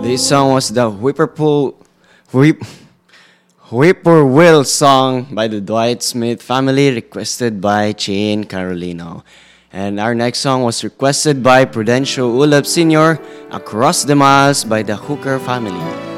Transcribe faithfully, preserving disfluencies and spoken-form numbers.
This song was the Whippoorwill, Whip, Whippoorwill song by the Dwight Smith family, requested by Jane Carolino. And our next song was requested by Prudencio Ulap Senior, Across the Miles by the Hooker family.